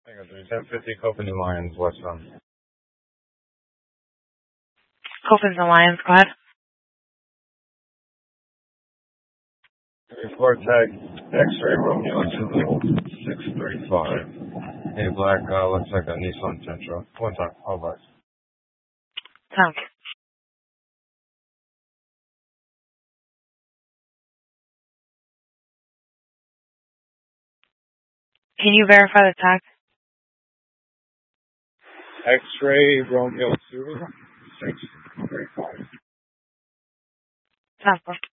Hang on, 1050 Copenhagen Lions, westbound. Copenhagen Lions, go ahead. Report tag X-ray Romeo 635. Hey, black, looks like a Nissan Sentra. One time, all black. Tank. Can you verify the tag? X-ray Romeo 635. Transport.